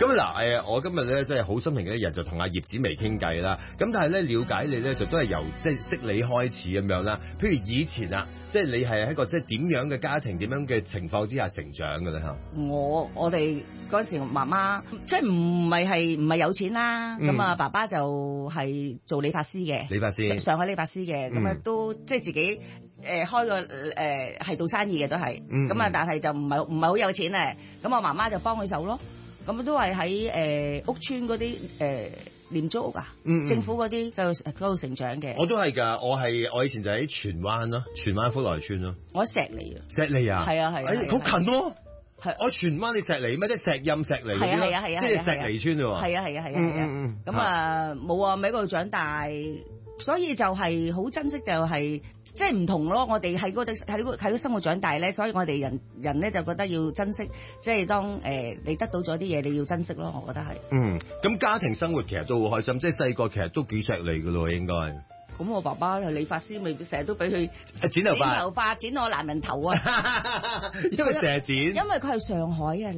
咁嗱我今日咧真係好心情嘅一日，就同阿葉子薇傾偈啦。咁但係咧了解你咧，就都係由即係識你開始咁樣啦。譬如以前啊，即係你係一個即係點樣嘅家庭、點樣嘅情況之下成長嘅咧嚇？ 我哋嗰時媽媽即係唔係有錢啦，咁啊爸爸就係做理髮師嘅， 理髮師上海理髮師嘅，咁啊都即係自己開個係做生意嘅都係，咁啊但係就唔係好有錢咧，咁我媽媽就幫佢手咯，咁都係喺屋村嗰啲廉租屋啊，政府嗰啲嗰度成長嘅。 我都係㗎，我以前就喺荃灣咯，荃灣福來村咯。 我石梨啊， 石梨啊， 係啊， 好近咯。 係我荃灣你石梨咩？即係石蔭石梨嗰啲咯，即係石梨村喎。 係啊，咁啊冇啊，喺嗰度長大，所以就係好珍惜，就係即係唔同咯。我哋喺嗰生活長大咧，所以我哋人咧就覺得要珍惜，即係當你得到咗啲嘢，你要珍惜咯。我覺得係。 咁家庭生活其實都好開心，即係細個其實都幾錫你㗎咯，應該。 咁我爸爸係理髮師，咪成日都俾佢剪頭髮， 剪我男人頭啊！ 因為成日剪， 因為佢係上海嘅。